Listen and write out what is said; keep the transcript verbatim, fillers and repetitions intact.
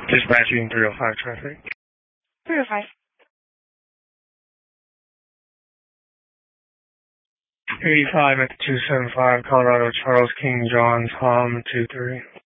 Dispatching three oh five traffic. three oh five. eighty-five at the two seven five, Colorado, Charles King, John, Tom, two three.